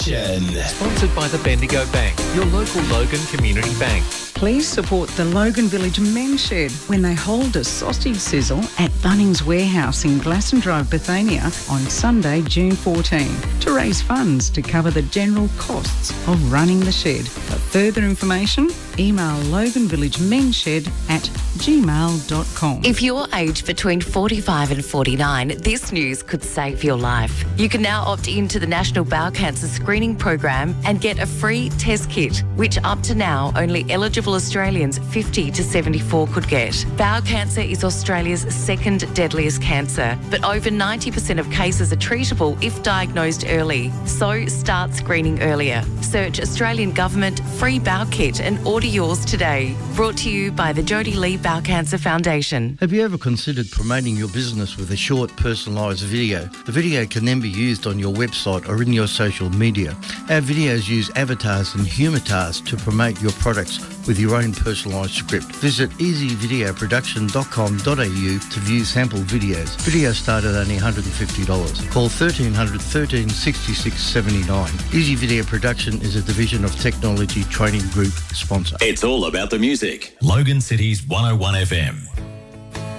Sponsored by the Bendigo Bank, your local Logan Community Bank. Please support the Logan Village Men's Shed when they hold a sausage sizzle at Bunnings Warehouse in Glasson Drive, Bethania on Sunday, June 14, to raise funds to cover the general costs of running the shed. For further information, email loganvillagemenshed@gmail.com. If you're aged between 45 and 49, this news could save your life. You can now opt into the National Bowel Cancer Screening Program and get a free test kit, which up to now only eligible Australians 50 to 74 could get. Bowel cancer is Australia's second deadliest cancer, but over 90% of cases are treatable if diagnosed early. So start screening earlier. Search Australian Government Free Bowel Kit and order yours today. Brought to you by the Jodie Lee Bowel Cancer Foundation. Have you ever considered promoting your business with a short, personalised video? The video can then be used on your website or in your social media. Our videos use avatars and humitars to promote your products with your own personalised script. Visit easyvideoproduction.com.au to view sample videos. Videos start at only $150. Call 1300 13 66 79. Easy Video Production is a division of Technology Training Group sponsor. It's all about the music. Logan City's 101 FM.